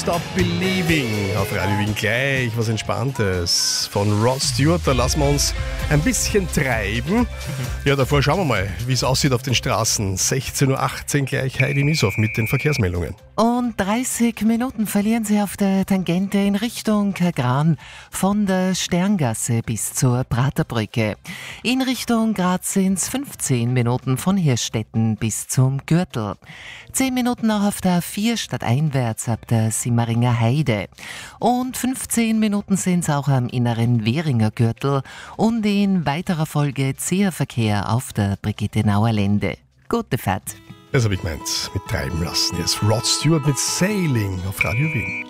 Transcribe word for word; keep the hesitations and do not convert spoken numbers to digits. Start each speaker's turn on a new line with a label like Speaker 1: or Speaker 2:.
Speaker 1: Stop Believing auf Radio Wien. Gleich was Entspanntes von Rod Stewart. Da lassen wir uns ein bisschen treiben. Ja, davor schauen wir mal, wie es aussieht auf den Straßen. sechzehn Uhr achtzehn gleich Heidi Mieshoff mit den Verkehrsmeldungen.
Speaker 2: Und dreißig Minuten verlieren Sie auf der Tangente in Richtung Kagran von der Sterngasse bis zur Praterbrücke. In Richtung Graz sind es fünfzehn Minuten von Hirstetten bis zum Gürtel. zehn Minuten auch auf der A vier stadteinwärts ab der Simmeringer Heide. Und fünfzehn Minuten sind es auch am inneren Währinger Gürtel und in weiterer Folge zäher Verkehr auf der Brigittenauer Lände. Gute Fahrt.
Speaker 1: Das habe ich gemeint, mit treiben lassen. Jetzt Rod Stewart mit Sailing auf Radio Wien.